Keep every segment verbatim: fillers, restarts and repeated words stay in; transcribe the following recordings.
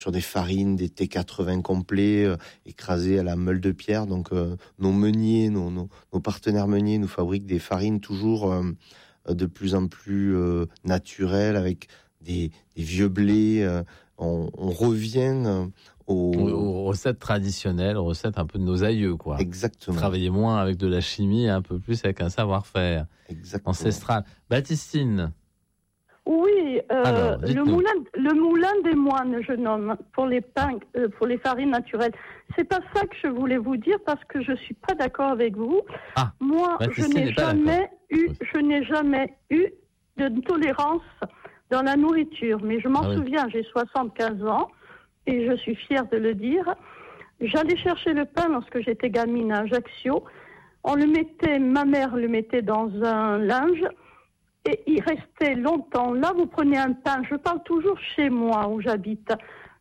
sur des farines, des T quatre-vingts complets, euh, écrasés à la meule de pierre. Donc, euh, nos meuniers, nos, nos, nos partenaires meuniers nous fabriquent des farines toujours euh, de plus en plus euh, naturelles, avec des, des vieux blés. Euh, on, on revient euh, aux... aux recettes traditionnelles, aux recettes un peu de nos aïeux, quoi. Exactement. Travailler moins avec de la chimie, un peu plus avec un savoir-faire Exactement. ancestral. Baptistine. Oui, euh, Alors, le moulin, le moulin des moines, je nomme, pour les pains, euh, pour les farines naturelles. C'est pas ça que je voulais vous dire parce que je suis pas d'accord avec vous. Ah, Moi, je n'ai jamais eu, je n'ai jamais eu de tolérance dans la nourriture. Mais je m'en ah, souviens, oui. j'ai soixante-quinze ans et je suis fière de le dire. J'allais chercher le pain lorsque j'étais gamine à Ajaccio. On le mettait, ma mère le mettait dans un linge. Et il restait longtemps. Là, vous prenez un pain. Je parle toujours chez moi, où j'habite.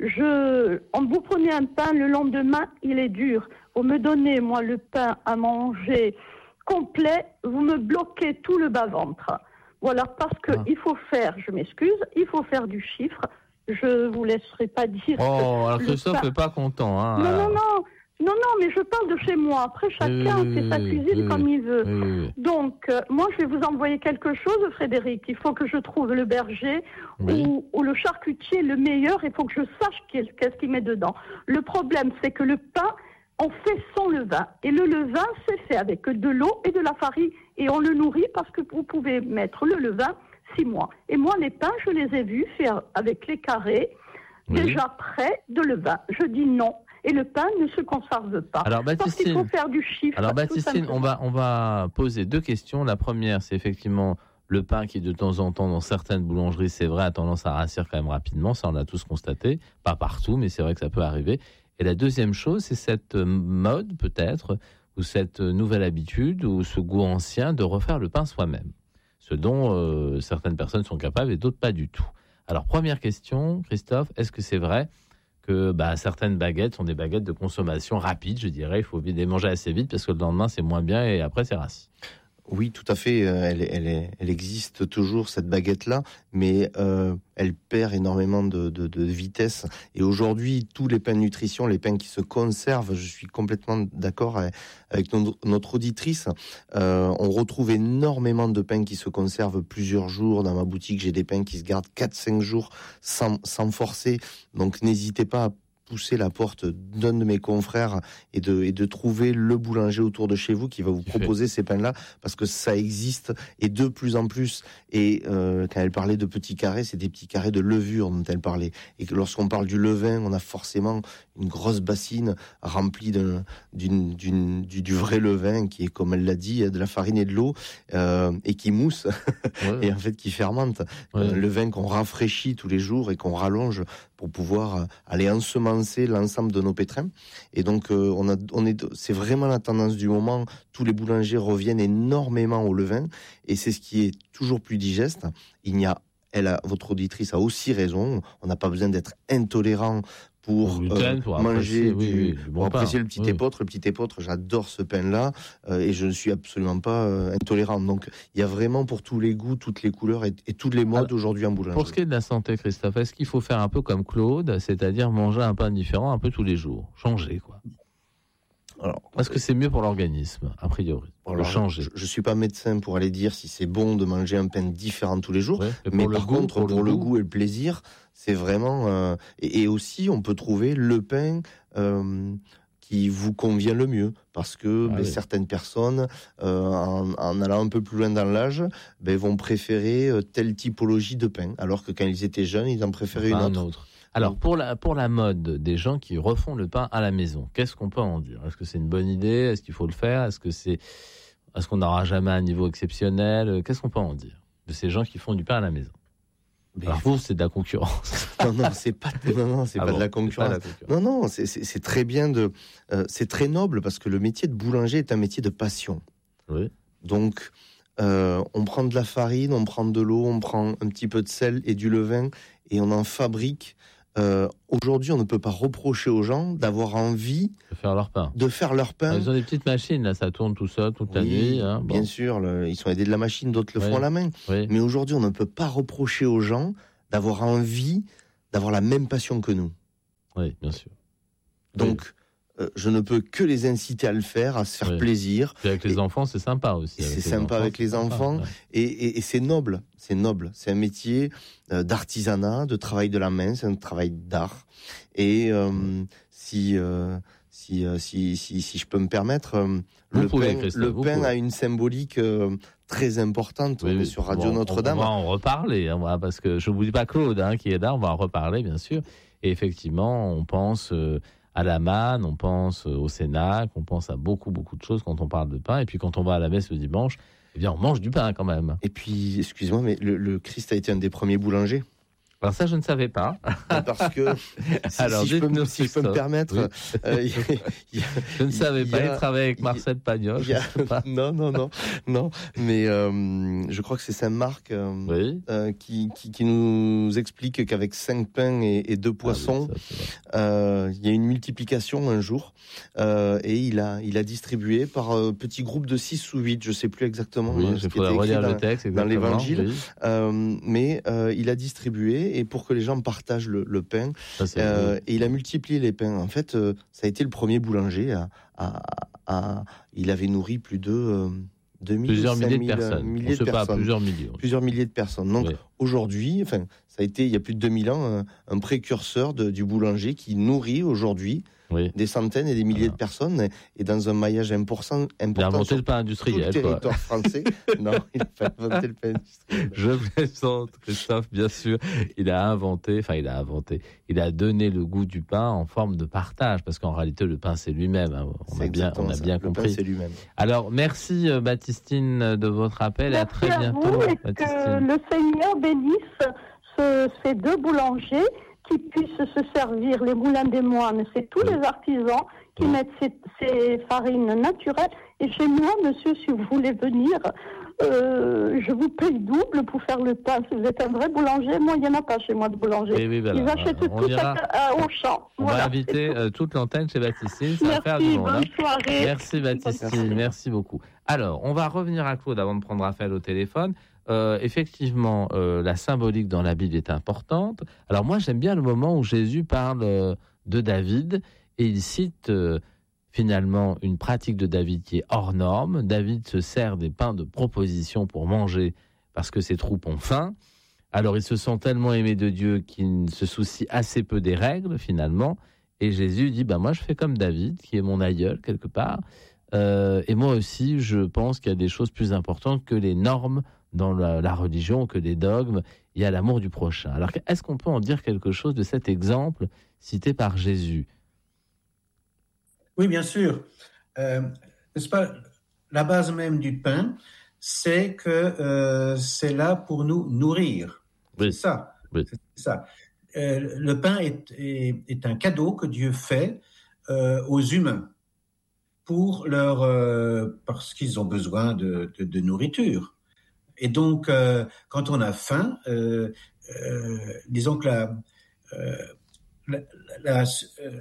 Je, on, vous prenez un pain, le lendemain, il est dur. Vous me donnez, moi, le pain à manger complet. Vous me bloquez tout le bas-ventre. Voilà, parce que ah. il faut faire, je m'excuse, il faut faire du chiffre. Je vous laisserai pas dire. Oh, alors Christophe n'est pas content. Hein, non, alors. non, non. Non, non, mais je parle de chez moi. Après, chacun oui, fait sa cuisine oui, comme il veut. oui, oui. Donc, euh, moi, je vais vous envoyer quelque chose, Frédéric. Il faut que je trouve le berger oui. ou, ou le charcutier le meilleur. Il faut que je sache qu'est-ce qu'il met dedans. Le problème, c'est que le pain, on fait sans levain. Et le levain, c'est fait avec de l'eau et de la farine. Et on le nourrit parce que vous pouvez mettre le levain six mois. Et moi, les pains, je les ai vus faire avec les carrés, oui. déjà prêts de levain. Je dis non. Et le pain ne se conserve pas. Alors, parce qu'il faut faire du chiffre. Alors Baptistine, on va, on va poser deux questions. La première, c'est effectivement le pain qui, de temps en temps, dans certaines boulangeries, c'est vrai, a tendance à rassir quand même rapidement. Ça, on l'a tous constaté. Pas partout, mais c'est vrai que ça peut arriver. Et la deuxième chose, c'est cette mode, peut-être, ou cette nouvelle habitude, ou ce goût ancien de refaire le pain soi-même. Ce dont euh, certaines personnes sont capables et d'autres pas du tout. Alors, première question, Christophe, est-ce que c'est vrai que bah, certaines baguettes sont des baguettes de consommation rapide, je dirais. Il faut les manger assez vite parce que le lendemain, c'est moins bien et après, c'est rassis. Oui, tout à fait. Elle, elle, elle existe toujours, cette baguette-là, mais euh, elle perd énormément de, de, de vitesse. Et aujourd'hui, tous les pains de nutrition, les pains qui se conservent, je suis complètement d'accord avec notre, notre auditrice. Euh, on retrouve énormément de pains qui se conservent plusieurs jours. Dans ma boutique, j'ai des pains qui se gardent quatre à cinq jours sans, sans forcer. Donc, n'hésitez pas à pousser la porte d'un de mes confrères et de, et de trouver le boulanger autour de chez vous qui va vous proposer ces pains-là, parce que ça existe et de plus en plus. Et euh, quand elle parlait de petits carrés, c'est des petits carrés de levure dont elle parlait. Et que lorsqu'on parle du levain, on a forcément une grosse bassine remplie d'un, d'une, d'une, du, du vrai levain qui est, comme elle l'a dit, de la farine et de l'eau euh, et qui mousse ouais. et en fait qui fermente. Ouais. Un levain qu'on rafraîchit tous les jours et qu'on rallonge pour pouvoir aller ensemencer l'ensemble de nos pétrins. Et donc, euh, on a, on est, c'est vraiment la tendance du moment. Tous les boulangers reviennent énormément au levain, et c'est ce qui est toujours plus digeste. Il n'y a, elle a, votre auditrice a aussi raison. On n'a pas besoin d'être intolérant pour, gluten, euh, pour manger, apprécier, du, oui, oui, bon pour apprécier pain. le petit oui. épeautre. Le petit épeautre, j'adore ce pain-là, euh, et je ne suis absolument pas euh, intolérant. Donc, il y a vraiment pour tous les goûts, toutes les couleurs et, et toutes les modes Alors, aujourd'hui en boulangerie. Pour ce qui est de la santé, Christophe, est-ce qu'il faut faire un peu comme Claude, c'est-à-dire manger un pain différent un peu tous les jours, changer quoi? Alors, est-ce que c'est mieux pour l'organisme, a priori, pour alors, le changer? Je ne suis pas médecin pour aller dire si c'est bon de manger un pain différent tous les jours, ouais, mais par goût, contre, pour, pour le, le goût. goût et le plaisir, c'est vraiment... Euh, et, et aussi, on peut trouver le pain euh, qui vous convient le mieux, parce que ah, ben, oui. certaines personnes, euh, en, en allant un peu plus loin dans l'âge, ben, vont préférer euh, telle typologie de pain, alors que quand ils étaient jeunes, ils en préféraient enfin, une autre. Un autre. Alors, pour la, pour la mode des gens qui refont le pain à la maison, qu'est-ce qu'on peut en dire? Est-ce que c'est une bonne idée? Est-ce qu'il faut le faire? Est-ce que c'est, est-ce qu'on n'aura jamais un niveau exceptionnel? Qu'est-ce qu'on peut en dire de ces gens qui font du pain à la maison? Mais Alors, vous, c'est de la concurrence. Non, non, c'est pas, non, non, c'est ah pas, bon, de la concurrence. Pas la concurrence. Non, non, c'est, c'est, c'est très bien de, euh, c'est très noble parce que le métier de boulanger est un métier de passion. Oui. Donc, euh, on prend de la farine, on prend de l'eau, on prend un petit peu de sel et du levain et on en fabrique. Euh, aujourd'hui, on ne peut pas reprocher aux gens d'avoir envie de faire leur pain. De faire leur pain. Alors, ils ont des petites machines, là, ça tourne tout seul toute oui, la nuit. Hein, bien bon. sûr, le, ils sont aidés de la machine, d'autres le oui. font à la main. Oui. Mais aujourd'hui, on ne peut pas reprocher aux gens d'avoir envie d'avoir la même passion que nous. Oui, bien sûr. Donc, oui. euh, je ne peux que les inciter à le faire, à se faire oui. plaisir. Et avec les et, enfants, c'est sympa aussi. C'est sympa enfants, avec les enfants. Ouais. Et, et, et c'est noble. C'est noble. C'est un métier euh, d'artisanat, de travail de la main. C'est un travail d'art. Et euh, oui. si, euh, si, euh, si, si, si je peux me permettre, euh, le pouvez, pain, le pain a une symbolique euh, très importante oui, sur Radio bon, Notre-Dame. On va en reparler, hein, parce que je ne vous dis pas Claude hein, qui est là, on va en reparler bien sûr. Et effectivement, on pense euh, à la manne, on pense euh, au Cénacle, on pense à beaucoup, beaucoup de choses quand on parle de pain. Et puis quand on va à la messe le dimanche, eh bien, on mange du pain quand même. Et puis, excuse-moi, mais le, le Christ a été un des premiers boulangers. Alors ça, je ne savais pas. Parce que, si, Alors, si, je, peux me, si je peux me permettre... Oui. Euh, y a, y a, je ne savais pas, il travaillait avec Marcel Pagnol. Je sais pas. Non, non, non, non. Mais euh, je crois que c'est Saint Marc euh, oui. euh, qui, qui, qui nous explique qu'avec cinq pains et, et deux poissons, ah oui, ça, euh, il y a une multiplication un jour. Euh, et il a, il a distribué par euh, petits groupes de six ou huit, je ne sais plus exactement oui, euh, ce qui était écrit dans, le texte, dans l'Évangile. Oui. Euh, mais euh, il a distribué et pour que les gens partagent le, le pain. Ça, euh, et il a multiplié les pains. En fait, euh, ça a été le premier boulanger. À, à, à, il avait nourri plus de euh, deux mille, plusieurs milliers mille, de personnes. Milliers On de pas, personnes. Plusieurs milliers. Plusieurs milliers de personnes. Donc oui. aujourd'hui, enfin, ça a été il y a plus de deux mille ans un, un précurseur de, du boulanger qui nourrit aujourd'hui. Oui. Des centaines et des milliers voilà. de personnes et dans un maillage important. important il a inventé le pain industriel. Tout le territoire français. Non, il n'a pas inventé le pain industriel. Je plaisante, Christophe, bien sûr. Il a inventé, enfin, il a inventé, il a donné le goût du pain en forme de partage, parce qu'en réalité, le pain, c'est lui-même. Hein. On, a bien, on a bien ça. compris. Le pain, c'est lui-même. Alors, merci, Baptistine, de votre appel. Merci et à très à bientôt. Vous et que le Seigneur bénisse ce, ces deux boulangers qui puissent se servir, les moulins des moines, c'est tous oui. les artisans qui oui. mettent ces, ces farines naturelles. Et chez moi, monsieur, si vous voulez venir, euh, je vous paye double pour faire le pain. Si vous êtes un vrai boulanger, moi, il n'y en a pas chez moi de boulanger. Oui, oui, voilà. Ils achètent on tout ira... à, à Auchan. On voilà, va inviter euh, toute l'antenne chez Baptistine. Ça Merci, va faire du monde, bonne hein. soirée. Merci Baptistine, merci. merci beaucoup. Alors, on va revenir à Claude avant de prendre Raphaël au téléphone. Euh, effectivement, euh, la symbolique dans la Bible est importante. Alors moi, j'aime bien le moment où Jésus parle euh, de David et il cite euh, finalement une pratique de David qui est hors norme. David se sert des pains de proposition pour manger parce que ses troupes ont faim. Alors il se sent tellement aimé de Dieu qu'il se soucie assez peu des règles finalement. Et Jésus dit, bah, moi je fais comme David, qui est mon aïeul quelque part. Euh, et moi aussi, je pense qu'il y a des choses plus importantes que les normes dans la, la religion, que les dogmes. Il y a l'amour du prochain. Alors, est-ce qu'on peut en dire quelque chose de cet exemple cité par Jésus ? Oui, bien sûr. Euh, n'est-ce pas, la base même du pain, c'est que euh, c'est là pour nous nourrir. Oui. C'est ça. Oui. C'est ça. Euh, le pain est, est, est un cadeau que Dieu fait euh, aux humains pour leur, euh, parce qu'ils ont besoin de, de, de nourriture. Et donc, euh, quand on a faim, euh, euh, disons que la, euh, la, la, euh,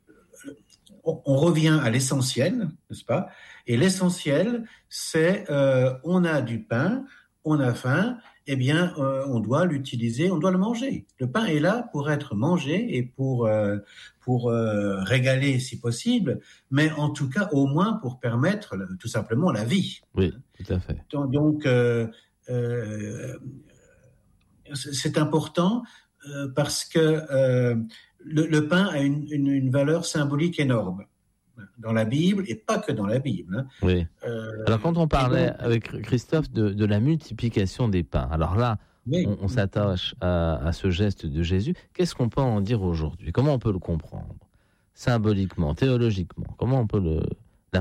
on, on revient à l'essentiel, n'est-ce pas ? Et l'essentiel, c'est euh, on a du pain, on a faim, eh bien, euh, on doit l'utiliser, on doit le manger. Le pain est là pour être mangé et pour euh, pour euh, régaler si possible, mais en tout cas au moins pour permettre tout simplement la vie. Oui, tout à fait. Donc, euh, euh, c'est important euh, parce que euh, le, le pain a une, une, une valeur symbolique énorme dans la Bible et pas que dans la Bible. Hein. Oui. Euh, alors quand on parlait donc, avec Christophe de, de la multiplication des pains, alors là, oui. on, on s'attache à, à ce geste de Jésus. Qu'est-ce qu'on peut en dire aujourd'hui ? Comment on peut le comprendre ? Symboliquement, théologiquement, comment on peut le, l'appréhender ?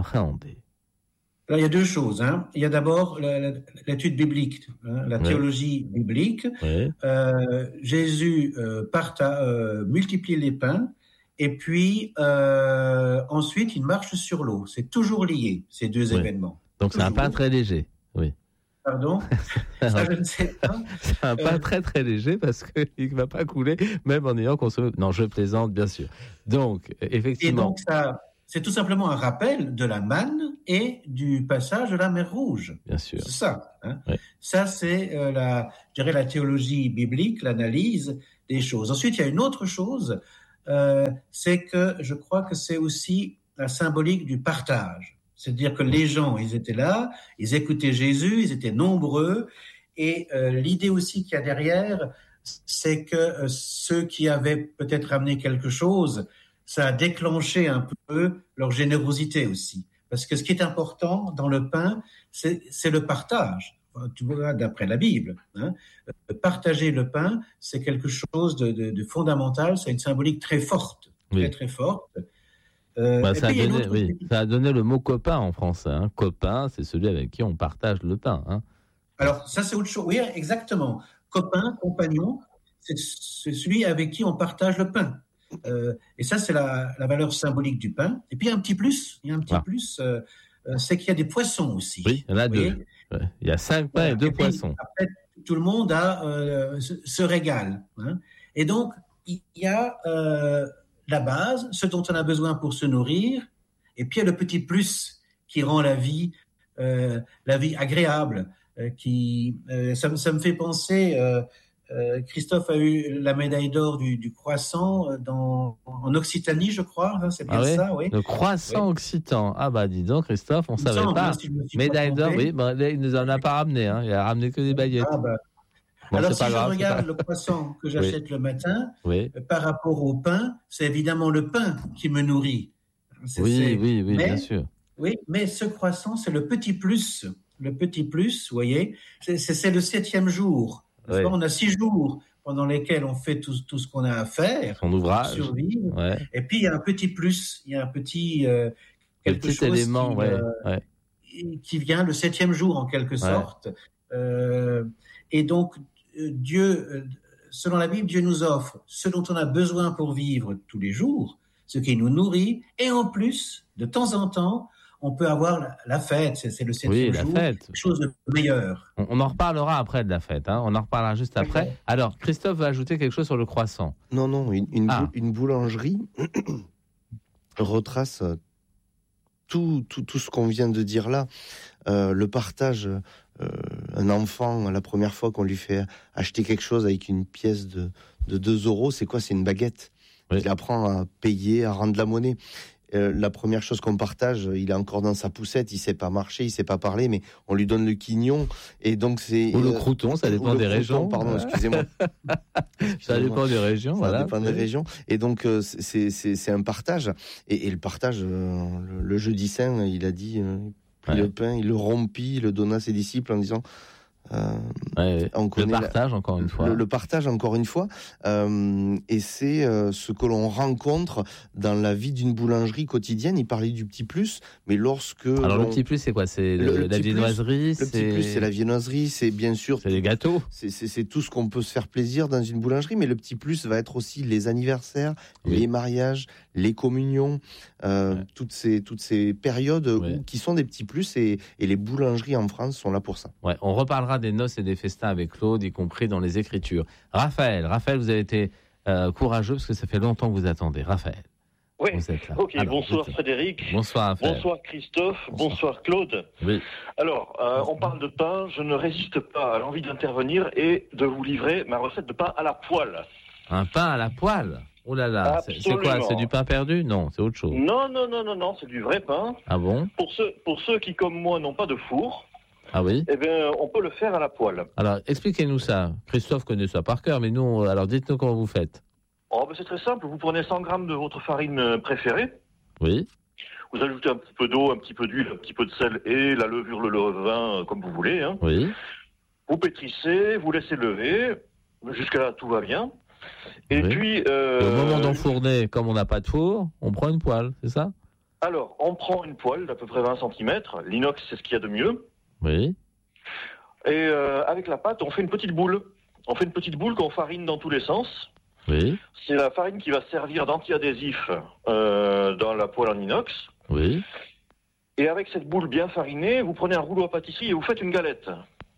Alors, il y a deux choses. Hein. Il y a d'abord la, la, l'étude biblique, hein, la oui. théologie biblique. Oui. Euh, Jésus euh, part à euh, multiplier les pains. Et puis, euh, ensuite, il marche sur l'eau. C'est toujours lié, ces deux oui. événements. Donc, toujours. C'est un pain très léger, oui. Pardon ? Ça, je ne sais pas. C'est un pain euh... très, très léger parce qu'il ne va pas couler, même en ayant consommé... Non, je plaisante, bien sûr. Donc, effectivement... Et donc, ça, c'est tout simplement un rappel de la manne et du passage de la mer Rouge. Bien sûr. C'est ça. Hein ? Oui. Ça, c'est, euh, la, je dirais, la théologie biblique, l'analyse des choses. Ensuite, il y a une autre chose... euh, c'est que je crois que c'est aussi la symbolique du partage. C'est-à-dire que les gens, ils étaient là, ils écoutaient Jésus, ils étaient nombreux, et euh, l'idée aussi qu'il y a derrière, c'est que euh, ceux qui avaient peut-être amené quelque chose, ça a déclenché un peu leur générosité aussi. Parce que ce qui est important dans le pain, c'est, c'est le partage. Tu vois, d'après la Bible, hein. Partager le pain, c'est quelque chose de, de, de fondamental, c'est une symbolique très forte, très Oui. très forte. Euh, Bah, et ça, a puis, il y a une donné, autre- oui, ça a donné le mot copain en français. Hein. Copain, c'est celui avec qui on partage le pain. Hein. Alors, ça, c'est autre chose. Oui, exactement. Copain, compagnon, c'est, c'est celui avec qui on partage le pain. Euh, et ça, c'est la, la valeur symbolique du pain. Et puis, il y a un petit plus, il y a un petit Ah. plus, euh, euh, c'est qu'il y a des poissons aussi. Oui, il y en a Vous deux. voyez. Ouais. Il y a cinq pains Voilà. et deux Et puis, poissons. après, tout le monde a euh, se, se régale. Hein. Et donc, il y a euh, la base, ce dont on a besoin pour se nourrir, et puis il y a le petit plus qui rend la vie, euh, la vie agréable. Euh, qui, euh, ça, ça me fait penser, euh, euh, Christophe a eu la médaille d'or du, du croissant dans, en Occitanie, je crois. Hein, c'est bien Ah oui, ça, oui. le croissant Oui. occitan. Ah bah dis donc, Christophe, on ne Il me savait semble, pas. hein, si je me suis Médaille pas d'or, trompé. oui, bah, il ne nous en a pas ramené. Hein. Il a ramené que des baguettes. Ah, bah. Bon, Alors, c'est si pas je grave, c'est regarde pas- le croissant que j'achète le matin, Oui, euh, par rapport au pain, c'est évidemment le pain qui me nourrit. C'est- oui, c'est- oui, oui, mais, bien sûr. Oui, mais ce croissant, c'est le petit plus. Le petit plus, vous voyez, c'est, c'est, c'est le septième jour. N'est-ce Oui. pas? On a six jours pendant lesquels on fait tout, tout ce qu'on a à faire Son pour ouvrage. survivre. Ouais. Et puis, il y a un petit plus, il y a un petit, euh, Le quelque petit chose élément, qui, ouais, euh, ouais. qui vient le septième jour, en quelque sorte. Euh, et donc, euh, Dieu, euh, selon la Bible, Dieu nous offre ce dont on a besoin pour vivre tous les jours, ce qui nous nourrit, et en plus, de temps en temps, on peut avoir la, la fête, c'est, c'est le septième Oui, la jour, fête. quelque chose de meilleur. On, on en reparlera après de la fête. Hein. On en reparlera juste après. D'accord. Alors, Christophe va ajouter quelque chose sur le croissant. Non, non, une, une, Ah. bou- une boulangerie retrace tout, tout, tout ce qu'on vient de dire là. Euh, le partage, euh, un enfant, la première fois qu'on lui fait acheter quelque chose avec une pièce de, de deux euros, c'est quoi? C'est une baguette. Oui. Il apprend à payer, à rendre la monnaie. Euh, la première chose qu'on partage, il est encore dans sa poussette, il sait pas marcher, il sait pas parler, mais on lui donne le quignon, et donc c'est Ou le euh, crouton, ça ou dépend le des crouton, régions. Pardon, Ouais. excusez-moi. Ça Excusez-moi. dépend des régions. Ça voilà. dépend des régions. Et donc, euh, c'est, c'est, c'est un partage. Et, et le partage, euh, le, le jeudi saint, il a dit, euh, il prit Ouais. le pain, il le rompit, il le donna à ses disciples en disant... Euh, Ouais, on le connaît la- partage, encore une fois. le, le partage, encore une fois, euh, et c'est euh, ce que l'on rencontre dans la vie d'une boulangerie quotidienne. Il parlait du petit plus, mais lorsque... Alors, l'on- le petit plus, c'est quoi? C'est Le- le- le la petit plus, viennoiserie, le c'est... petit plus, c'est la viennoiserie, c'est bien sûr... c'est les gâteaux. C'est, c'est, c'est tout ce qu'on peut se faire plaisir dans une boulangerie, mais le petit plus va être aussi les anniversaires, Oui. les mariages, les communions, euh, Ouais. toutes ces toutes ces périodes Ouais. où, qui sont des petits plus, et, et les boulangeries en France sont là pour ça. Ouais, on reparlera des noces et des festins avec Claude, y compris dans les Écritures. Raphaël, Raphaël, vous avez été euh, courageux parce que ça fait longtemps que vous attendez. Raphaël, Oui, vous êtes là. ok, Alors, bonsoir dites- Frédéric, Bonsoir Raphaël. bonsoir Christophe, Bonsoir. bonsoir, Claude. Oui. Alors, euh, on parle de pain, je ne résiste pas à l'envie d'intervenir et de vous livrer ma recette de pain à la poêle. Un pain à la poêle. Oh là là, c'est, c'est quoi? Absolument. C'est du pain perdu? Non, c'est autre chose. Non, non, non, non, non, c'est du vrai pain. Ah bon? Pour ceux, pour ceux qui, comme moi, n'ont pas de four, Ah oui? eh bien, on peut le faire à la poêle. Alors, expliquez-nous ça. Christophe connaît ça par cœur, mais nous, alors dites-nous comment vous faites. Oh, ben, c'est très simple, vous prenez cent grammes de votre farine euh, préférée, Oui? vous ajoutez un petit peu d'eau, un petit peu d'huile, un petit peu de sel et la levure, le levain, euh, comme vous voulez. Hein. Oui? Vous pétrissez, vous laissez lever, jusqu'à là tout va bien. Et Oui. puis... Et Euh, au moment d'enfourner, comme on n'a pas de four, on prend une poêle, c'est ça? Alors, on prend une poêle d'à peu près vingt centimètres, l'inox c'est ce qu'il y a de mieux, Oui? et euh, avec la pâte on fait une petite boule. On fait une petite boule qu'on farine dans tous les sens. Oui? C'est la farine qui va servir d'anti-adhésif euh, dans la poêle en inox. Oui? Et avec cette boule bien farinée, vous prenez un rouleau à pâtisserie et vous faites une galette.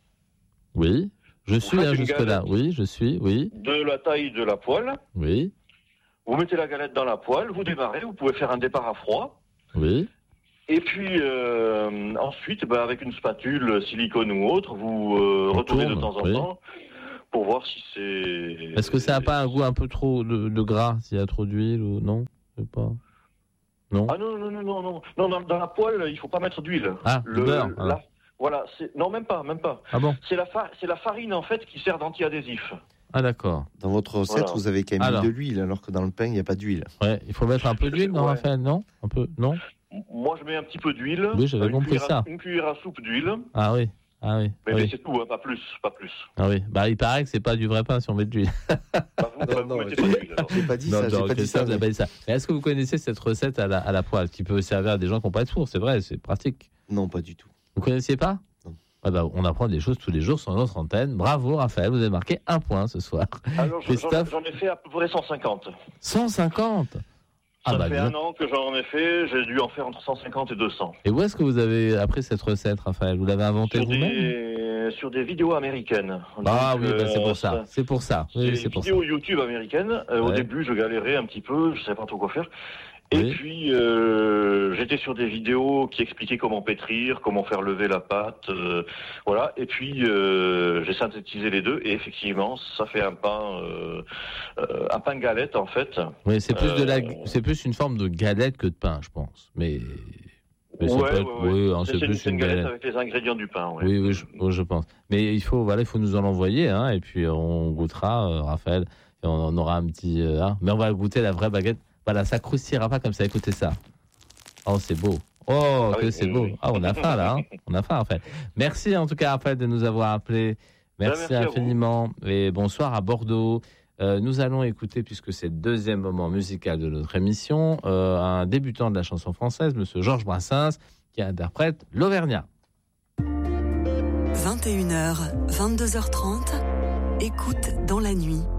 Oui? Je suis faites là une jusque-là. galette. Oui, je suis, oui, De la taille de la poêle, oui, vous mettez la galette dans la poêle, vous démarrez, vous pouvez faire un départ à froid. oui. Et puis euh, ensuite, bah, avec une spatule silicone ou autre, vous euh, On retournez de tourne, temps en oui. temps. pour voir si c'est... Est-ce que ça n'a pas un goût un peu trop de, de gras, s'il y a trop d'huile ou non? Je sais pas. Non. Ah non, non, non, non, non. Non, dans, dans la poêle, il ne faut pas mettre d'huile. Ah, le beurre. La, ah. Voilà, c'est, non, même pas, même pas. Ah bon? C'est la, fa, c'est la farine, en fait, qui sert d'anti-adhésif. Ah d'accord. Dans votre recette, voilà. Vous avez quand même alors. mis de l'huile, alors que dans le pain, il n'y a pas d'huile. Ouais, il faut mettre un peu d'huile, non, ouais. Raphaël? Non? Un peu, non? Moi, je mets un petit peu d'huile. Oui, j'avais compris ça. À, une cuillère à soupe d'huile. Ah oui. Ah oui. Mais, oui. mais c'est tout, hein, pas plus, pas plus. Ah oui. Bah, il paraît que c'est pas du vrai pain si on met de l'huile. Bah, vous, non, vous non, mettez pas d'huile. Alors. J'ai pas dit non, ça. J'ai pas dit ça. Mais... ça. Mais est-ce que vous connaissez cette recette à la, à la poêle qui peut servir à des gens qui n'ont pas de four? C'est vrai, c'est pratique. Non, pas du tout. Vous connaissiez pas? Non. Ah bah, on apprend des choses tous les jours sur notre antenne. Bravo Raphaël, vous avez marqué un point ce soir. Alors j'en, j'en ai fait à peu près cent cinquante. cent cinquante? Ça ah bah, fait bien. un an que j'en ai fait, j'ai dû en faire entre cent cinquante et deux cents. Et où est-ce que vous avez appris cette recette, Raphaël? Vous l'avez inventée vous-même? Des... Sur des vidéos américaines. Ah Donc, oui, bah, c'est pour euh, ça. C'est pour ça. Oui, c'est c'est pour vidéos ça. YouTube américaines. Euh, ouais. Au début, je galérais un petit peu, je ne savais pas trop quoi faire. Et oui. puis, euh, j'étais sur des vidéos qui expliquaient comment pétrir, comment faire lever la pâte, euh, voilà. Et puis, euh, j'ai synthétisé les deux, et effectivement, ça fait un pain, euh, euh, un pain galette en fait. Oui, c'est plus euh, de la, c'est plus une forme de galette que de pain, je pense. Mais, mais ouais, ça peut ouais, être, ouais. oui, hein, c'est, c'est, c'est plus une, une galette, galette avec les ingrédients du pain. Ouais. Oui, oui, je, oui, je pense. Mais il faut, voilà, il faut nous en envoyer, hein, et puis on goûtera, euh, Raphaël, et on, on aura un petit, euh, hein, mais on va goûter la vraie baguette. Voilà, ça croustillera pas comme ça. Écoutez ça. Oh, c'est beau. Oh, ah que oui, c'est oui, beau. Oui. Ah, on a faim là. Hein. On a faim, Raphaël. Merci en tout cas, Raphaël, de nous avoir appelés. Merci, merci infiniment. Et bonsoir à Bordeaux. Euh, nous allons écouter, puisque c'est le deuxième moment musical de notre émission, euh, un débutant de la chanson française, Monsieur Georges Brassens, qui interprète l'Auvergnat. vingt et une heures, vingt-deux heures trente. Écoute dans la nuit.